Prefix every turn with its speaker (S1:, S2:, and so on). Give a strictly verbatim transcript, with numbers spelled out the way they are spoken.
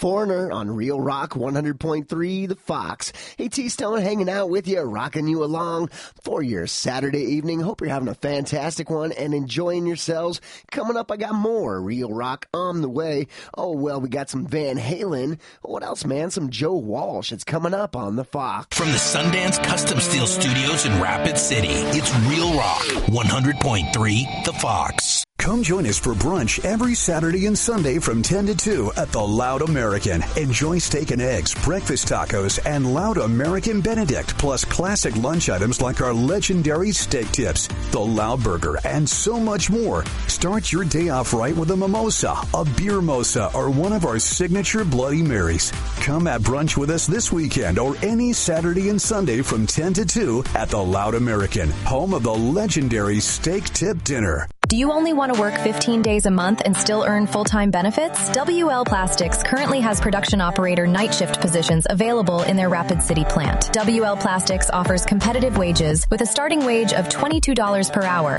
S1: Foreigner on Real Rock one hundred point three The Fox. Hey, T-Stone hanging out with you, rocking you along for your Saturday evening. Hope you're having a fantastic one and enjoying yourselves. Coming up, I got more Real Rock on the way. Oh, well, we got some Van Halen. What else, man? Some Joe Walsh. It's coming up on The Fox.
S2: From the Sundance Custom Steel Studios in Rapid City, it's Real Rock one hundred point three The Fox.
S3: Come join us for brunch every Saturday and Sunday from ten to two at the Loud American. Enjoy steak and eggs, breakfast tacos, and Loud American Benedict, plus classic lunch items like our legendary steak tips, the Loud Burger, and so much more. Start your day off right with a mimosa, a beer mosa, or one of our signature Bloody Marys. Come at brunch with us this weekend or any Saturday and Sunday from ten to two at the Loud American, home of the legendary steak tip dinner.
S4: Do you only want to work fifteen days a month and still earn full-time benefits? W L Plastics currently has production operator night shift positions available in their Rapid City plant. W L Plastics offers competitive wages with a starting wage of twenty-two dollars per hour.